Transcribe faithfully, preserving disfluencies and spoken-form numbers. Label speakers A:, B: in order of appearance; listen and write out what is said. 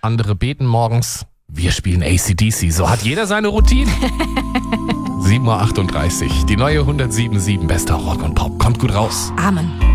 A: andere beten morgens. Wir spielen A C D C. So hat jeder seine Routine. sieben Uhr achtunddreißig. Die neue hundertsieben Komma sieben Bester Rock und Pop. Kommt gut raus.
B: Amen.